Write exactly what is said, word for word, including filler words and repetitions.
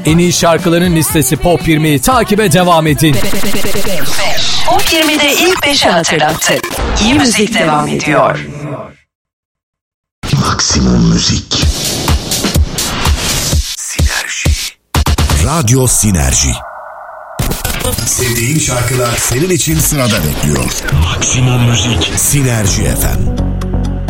En iyi şarkıların listesi Pop yirmiyi takibe devam edin. Pop yirmide ilk beşi hatırlattı. İyi müzik devam ediyor. Maksimum müzik. Sinerji. Radyo Sinerji. Sevdiğin şarkılar senin için sırada bekliyor. Maksimum müzik. Sinerji F M.